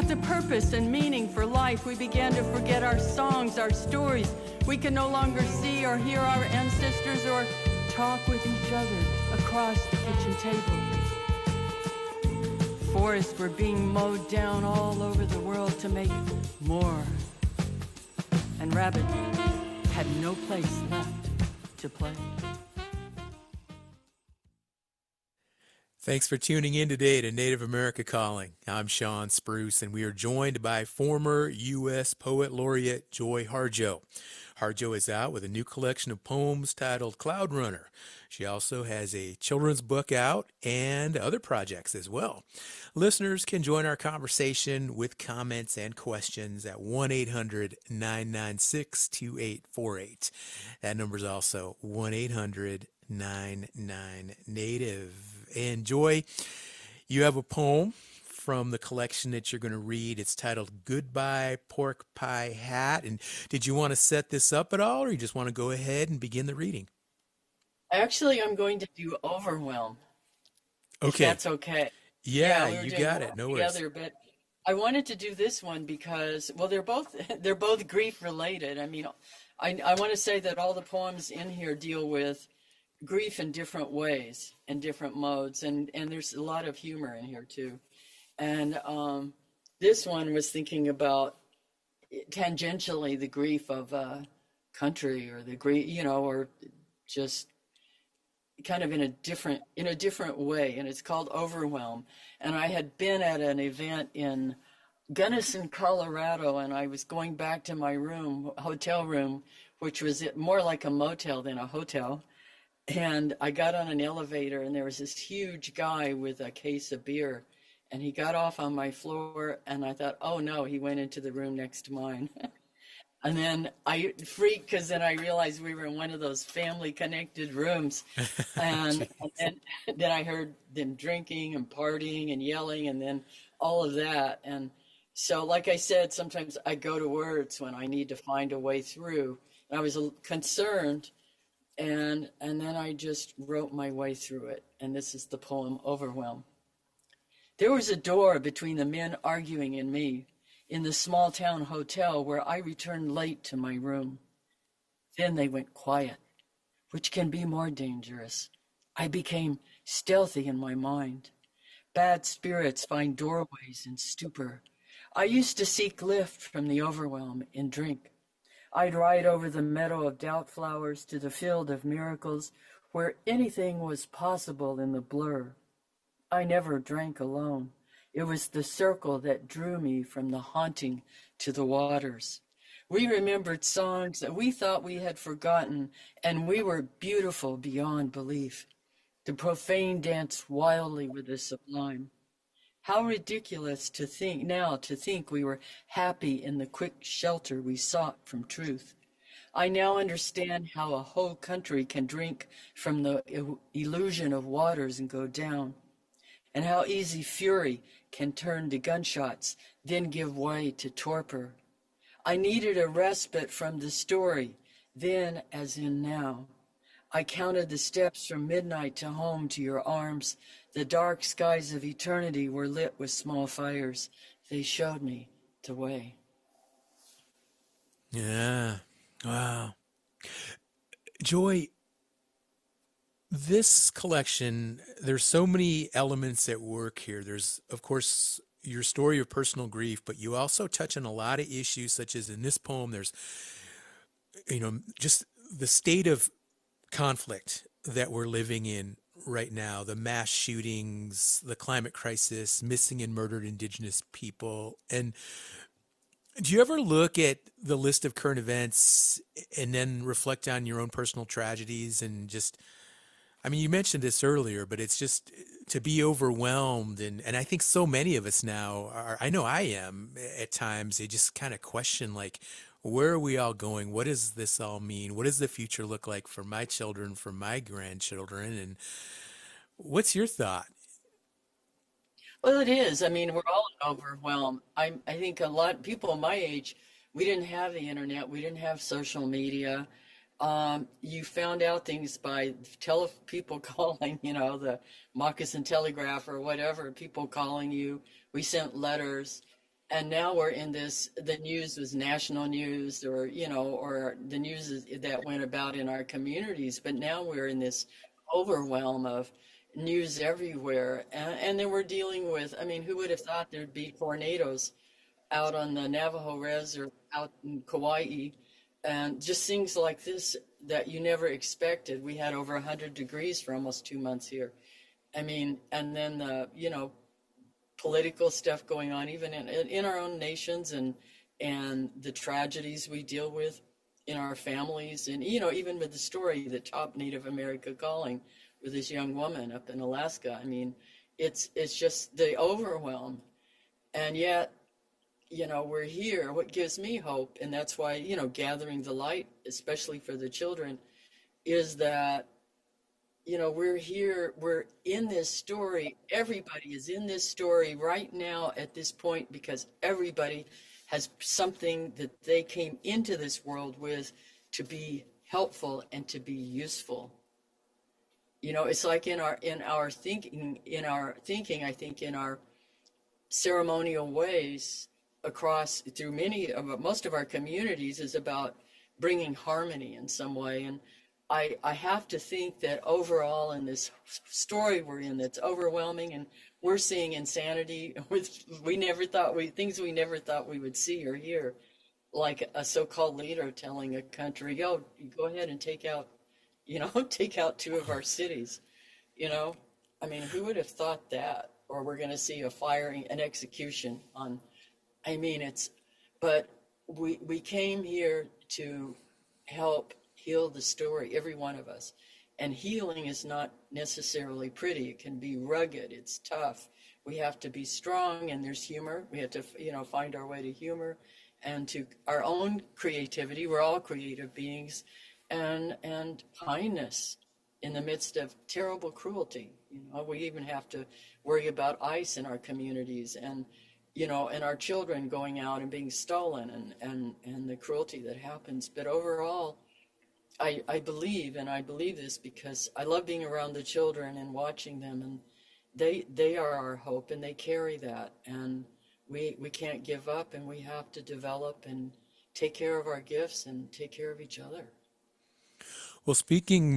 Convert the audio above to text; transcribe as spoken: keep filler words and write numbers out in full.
with a purpose and meaning for life, we began to forget our songs, our stories. We could no longer see or hear our ancestors or talk with each other across the kitchen table. Forests were being mowed down all over the world to make more. And Rabbit had no place left to play. Thanks for tuning in today to Native America Calling. I'm Sean Spruce, and we are joined by former U S Poet Laureate Joy Harjo. Harjo is out with a new collection of poems titled Cloud Runner. She also has a children's book out and other projects as well. Listeners can join our conversation with comments and questions at one eight hundred nine nine six two eight four eight. That number is also one eight hundred nine nine Native. And Joy, you have a poem from the collection that you're going to read. It's titled Goodbye Pork Pie Hat. And did you want to set this up at all, or you just want to go ahead and begin the reading? Actually, I'm going to do Overwhelm. Okay. If that's okay. Yeah, yeah we you got it. No worries. Together, but I wanted to do this one because, well, they're both they're both grief related. I mean, I I want to say that all the poems in here deal with grief in different ways and different modes, and and there's a lot of humor in here too. And um, this one was thinking about tangentially the grief of a country, or the grief, you know, or just kind of in a different in a different way. And it's called Overwhelm. And I had been at an event in Gunnison, Colorado, and I was going back to my room, hotel room, which was more like a motel than a hotel. And I got on an elevator, and there was this huge guy with a case of beer, and he got off on my floor, and I thought, oh no, he went into the room next to mine. And then I freaked, because then I realized we were in one of those family connected rooms. And, and then, then I heard them drinking and partying and yelling, and then all of that. And so, like I said, sometimes I go to words when I need to find a way through. And I was concerned. And and then I just wrote my way through it. And this is the poem, Overwhelm. There was a door between the men arguing and me in the small town hotel where I returned late to my room. Then they went quiet, which can be more dangerous. I became stealthy in my mind. Bad spirits find doorways in stupor. I used to seek lift from the overwhelm in drink. I'd ride over the meadow of doubt flowers to the field of miracles where anything was possible in the blur. I never drank alone. It was the circle that drew me from the haunting to the waters. We remembered songs that we thought we had forgotten, and we were beautiful beyond belief. The profane danced wildly with the sublime. How ridiculous to think now to think we were happy in the quick shelter we sought from truth. I now understand how a whole country can drink from the illusion of waters and go down, and how easy fury can turn to gunshots, then give way to torpor. I needed a respite from the story, then as in now. I counted the steps from midnight to home to your arms. The dark skies of eternity were lit with small fires. They showed me the way. Yeah. Wow. Joy, this collection, there's so many elements at work here. There's, of course, your story of personal grief, but you also touch on a lot of issues, such as in this poem, there's, you know, just the state of conflict that we're living in right now, the mass shootings, the climate crisis, missing and murdered Indigenous people. And do you ever look at the list of current events and then reflect on your own personal tragedies and just, I mean, you mentioned this earlier, but it's just to be overwhelmed. And, and I think so many of us now are, I know I am at times, they just kind of question, like, where are we all going? What does this all mean? What does the future look like for my children, for my grandchildren? And what's your thought? Well, it is. I mean, we're all overwhelmed. I I think a lot of people my age, we didn't have the internet. We didn't have social media. Um, you found out things by tele people calling, you know, the Moccasin Telegraph or whatever, people calling you. We sent letters. And now we're in this, the news was national news, or, you know, or the news is, that went about in our communities. But now we're in this overwhelm of news everywhere. And, and then we're dealing with, I mean, who would have thought there'd be tornadoes out on the Navajo Res or out in Kauai, and just things like this that you never expected. We had over one hundred degrees for almost two months here. I mean, and then the, you know, political stuff going on even in in our own nations, and and the tragedies we deal with in our families, and you know, even with the story, the Top Native America Calling, with this young woman up in Alaska. I mean, it's it's just the overwhelm. And yet, you know, we're here. What gives me hope, and that's why, you know, gathering the light, especially for the children, is that, you know, we're here, we're in this story. Everybody is in this story right now at this point, because everybody has something that they came into this world with to be helpful and to be useful. You know, it's like in our in our thinking, in our thinking, I think in our ceremonial ways across through many of most of our communities is about bringing harmony in some way. And I, I have to think that overall in this story we're in, that's overwhelming, and we're seeing insanity with we never thought we things we never thought we would see or hear, like a so-called leader telling a country, "Yo, go ahead and take out, you know, take out two of our cities." You know, I mean, who would have thought that? Or we're going to see a firing, an execution on. I mean, it's, but we we came here to help heal the story, every one of us. And healing is not necessarily pretty. It can be rugged. It's tough. We have to be strong, and there's humor. We have to, you know, find our way to humor and to our own creativity. We're all creative beings, and and kindness in the midst of terrible cruelty. You know, we even have to worry about ICE in our communities, and you know, and our children going out and being stolen, and and and the cruelty that happens. But overall, I, I believe, and I believe this because I love being around the children and watching them, and they they are our hope, and they carry that, and we we can't give up, and we have to develop and take care of our gifts and take care of each other. Well, speaking